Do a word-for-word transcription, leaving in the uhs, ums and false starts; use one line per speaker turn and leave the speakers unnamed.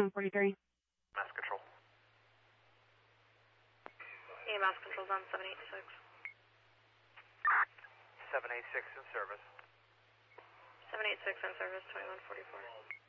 twenty-one forty-three.
Mass control.
Yeah, mass control's on seven eight six.
seven eight six in service.
seven eight six in service, twenty-one forty-four.